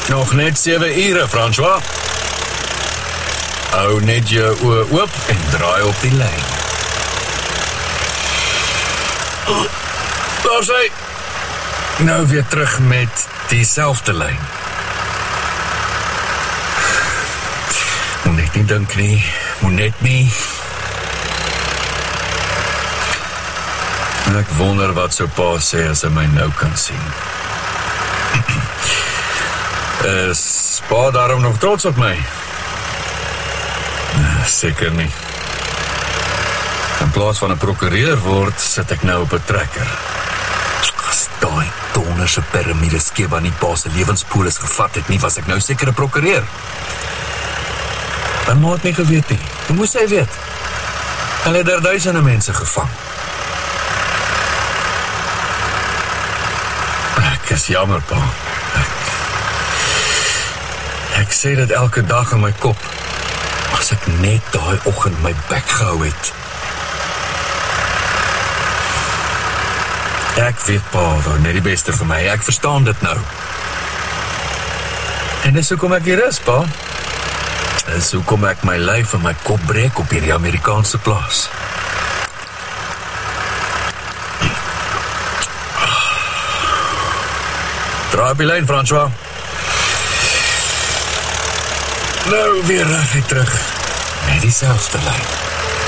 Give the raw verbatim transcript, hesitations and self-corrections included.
Nog net sewe ure, François. Hou net jou oë oop en draai op die lyn. Daar sy. Nou weer terug met dieselfde lyn. Moet net nie dink nie, moet net nie. Ek wonder wat so pa sê as hy my nou kan sien. Is pa daarom nog trots op my? Seker nie. In plaas van 'n prokureur word, sit ek nou op 'n trekker. As daai donderse piramide skeba nie pa se lewenspolis gevat het nie, was ek nou seker 'n prokureur. Maar ma het nie geweet nie. Hoe moes hy weet? Hulle het daar duisende mense gevang. Ek is jammer, pa. Ek, ek sê dit elke dag in my kop. As ek net daai oggend my bek gehou het. Ek weet pa wou net die beste vir my. Ek verstaan dit nou. En dis hoekom ek hier is, pa. Dis hoekom ek my lyf en my kop breek op hierdie Amerikaanse plaas. Draai op die lyn, François. Nou weer reg terug met dieselfde lyn.